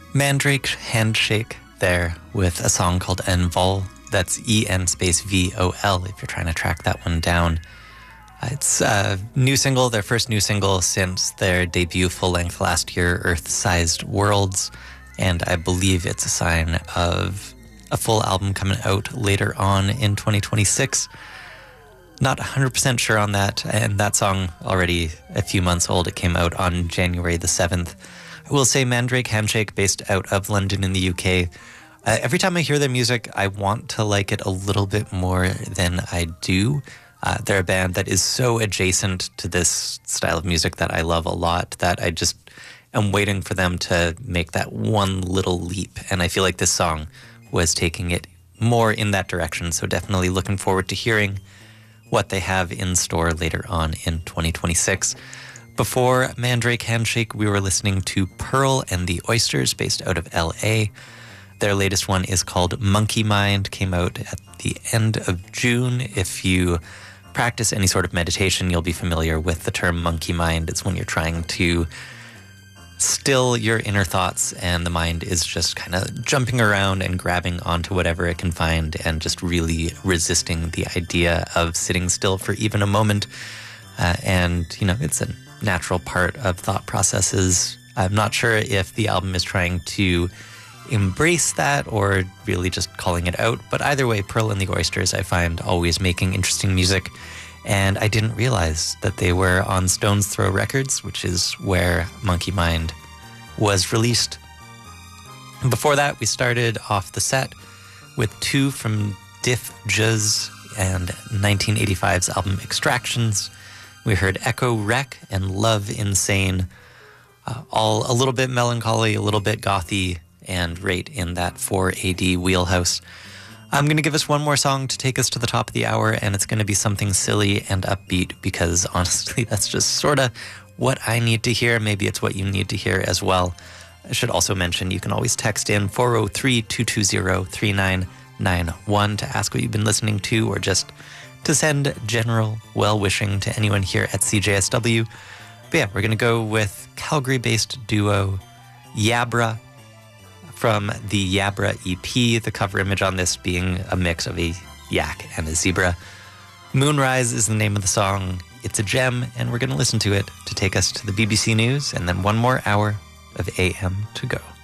Mandrake Handshake there with a song called Envol. That's E-N space V-O-L if you're trying to track that one down. It's a new single, their first new single since their debut full-length last year, Earth-Sized Worlds, and I believe it's a sign of a full album coming out later on in 2026. Not 100% sure on that, and that song already a few months old. It came out on January the 7th. I will say Mandrake Handshake, based out of London in the UK. Every time I hear their music, I want to like it a little bit more than I do. They're a band that is so adjacent to this style of music that I love a lot that I just am waiting for them to make that one little leap. And I feel like this song was taking it more in that direction. So definitely looking forward to hearing what they have in store later on in 2026. Before Mandrake Handshake, we were listening to Pearl and the Oysters, based out of LA. Their latest one is called Monkey Mind, came out at the end of June. If you practice any sort of meditation, you'll be familiar with the term monkey mind. It's when you're trying to still your inner thoughts and the mind is just kind of jumping around and grabbing onto whatever it can find and just really resisting the idea of sitting still for even a moment. And, it's a natural part of thought processes. I'm not sure if the album is trying to embrace that or really just calling it out, but either way, Pearl and the Oysters I find always making interesting music, and I didn't realize that they were on Stone's Throw Records, which is where Monkey Mind was released. And before that, we started off the set with two from Diff Juz and 1985's album Extractions. We heard Echo Wreck and Love Insane, all a little bit melancholy, a little bit gothy, and right in that 4AD wheelhouse. I'm going to give us one more song to take us to the top of the hour, and it's going to be something silly and upbeat because honestly, that's just sort of what I need to hear. Maybe it's what you need to hear as well. I should also mention you can always text in 403-220-3991 to ask what you've been listening to or just to send general well-wishing to anyone here at CJSW. But yeah, we're going to go with Calgary-based duo Yabra from the Yabra EP, the cover image on this being a mix of a yak and a zebra. Moonrise is the name of the song. It's a gem, and we're going to listen to it to take us to the BBC News and then one more hour of AM to go.